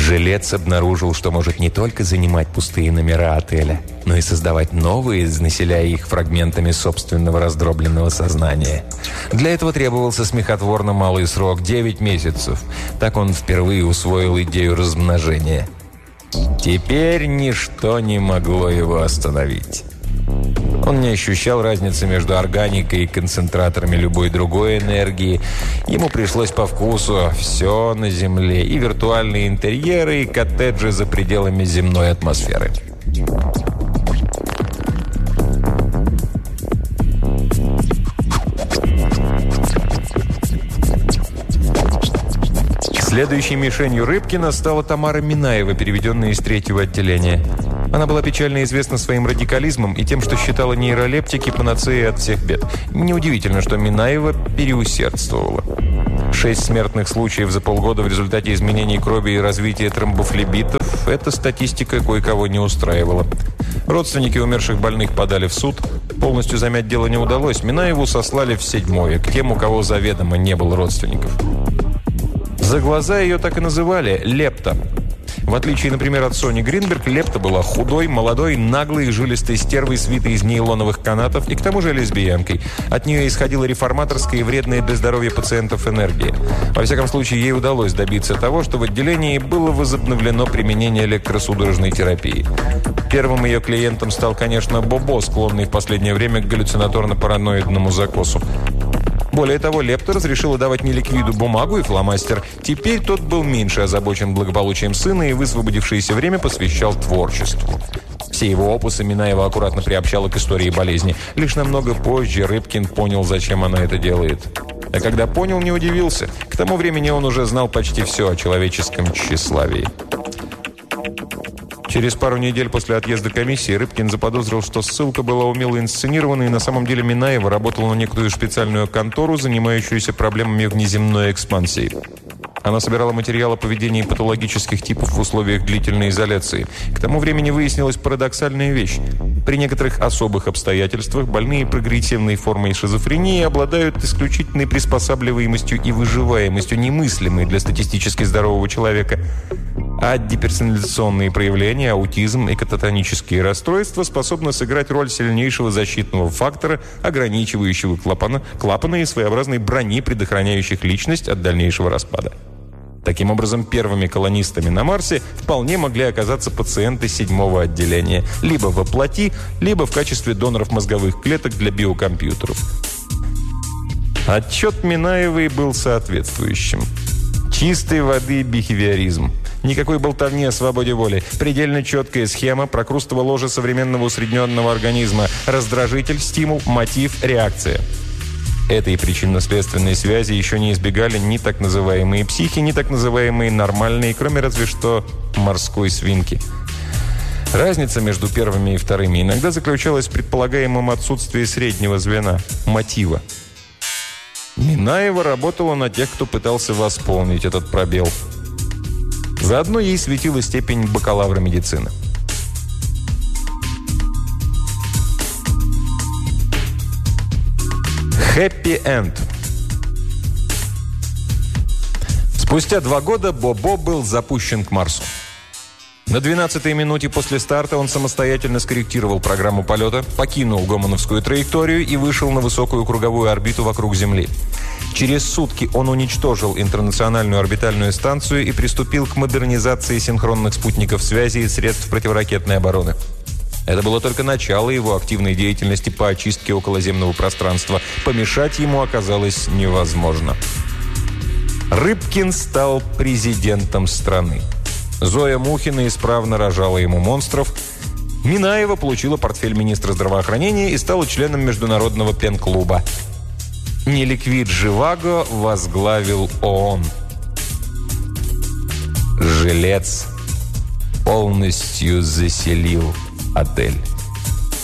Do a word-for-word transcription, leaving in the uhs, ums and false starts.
Жилец обнаружил, что может не только занимать пустые номера отеля, но и создавать новые, населяя их фрагментами собственного раздробленного сознания. Для этого требовался смехотворно малый срок – девять месяцев. Так он впервые усвоил идею размножения. Теперь ничто не могло его остановить. Он не ощущал разницы между органикой и концентраторами любой другой энергии. Ему пришлось по вкусу все на Земле, и виртуальные интерьеры, и коттеджи за пределами земной атмосферы. Следующей мишенью Рыбкина стала Тамара Минаева, переведенная из третьего отделения. Она была печально известна своим радикализмом и тем, что считала нейролептики панацеей от всех бед. Неудивительно, что Минаева переусердствовала. Шесть смертных случаев за полгода в результате изменений крови и развития тромбофлебитов – эта статистика кое-кого не устраивала. Родственники умерших больных подали в суд. Полностью замять дело не удалось. Минаеву сослали в седьмое, к тем, у кого заведомо не было родственников. За глаза ее так и называли – Лепта. В отличие, например, от Сони Гринберг, Лепта была худой, молодой, наглой и жилистой стервой, свитой из нейлоновых канатов, и к тому же лесбиянкой. От нее исходила реформаторская и вредная для здоровья пациентов энергия. Во всяком случае, ей удалось добиться того, что в отделении было возобновлено применение электросудорожной терапии. Первым ее клиентом стал, конечно, Бобо, склонный в последнее время к галлюцинаторно-параноидному закосу. Более того, Лепта разрешила давать неликвиду бумагу и фломастер. Теперь тот был меньше озабочен благополучием сына и высвободившееся время посвящал творчеству. Все его опусы Минаева аккуратно приобщала к истории болезни. Лишь намного позже Рыбкин понял, зачем она это делает. А когда понял, не удивился. К тому времени он уже знал почти все о человеческом тщеславии. Через пару недель после отъезда комиссии Рыбкин заподозрил, что ссылка была умело инсценирована, и на самом деле Минаева работала на некую специальную контору, занимающуюся проблемами внеземной экспансии. Она собирала материал о поведении патологических типов в условиях длительной изоляции. К тому времени выяснилась парадоксальная вещь. При некоторых особых обстоятельствах больные прогрессивной формой шизофрении обладают исключительной приспосабливаемостью и выживаемостью, немыслимой для статистически здорового человека. А деперсонализационные проявления, аутизм и кататонические расстройства способны сыграть роль сильнейшего защитного фактора, ограничивающего клапана, клапана и своеобразной брони, предохраняющих личность от дальнейшего распада. Таким образом, первыми колонистами на Марсе вполне могли оказаться пациенты седьмого отделения, либо во плоти, либо в качестве доноров мозговых клеток для биокомпьютеров. Отчет Минаевой был соответствующим. Чистой воды бихевиоризм. Никакой болтовни о свободе воли. Предельно четкая схема прокрустово ложе современного усредненного организма. Раздражитель, стимул, мотив, реакция. Этой причинно-следственной связи еще не избегали ни так называемые психи, ни так называемые нормальные, кроме разве что морской свинки. Разница между первыми и вторыми иногда заключалась в предполагаемом отсутствии среднего звена – мотива. Минаева работала на тех, кто пытался восполнить этот пробел. Заодно ей светила степень бакалавра медицины. Хэппи-энд. Спустя два года Бобо был запущен к Марсу. На двенадцатой минуте после старта он самостоятельно скорректировал программу полета, покинул гомоновскую траекторию и вышел на высокую круговую орбиту вокруг Земли. Через сутки он уничтожил интернациональную орбитальную станцию и приступил к модернизации синхронных спутников связи и средств противоракетной обороны. Это было только начало его активной деятельности по очистке околоземного пространства. Помешать ему оказалось невозможно. Рыбкин стал президентом страны. Зоя Мухина исправно рожала ему монстров. Минаева получила портфель министра здравоохранения и стала членом Международного пен-клуба. Неликвид Живаго возглавил ООН. Жилец полностью заселил отель.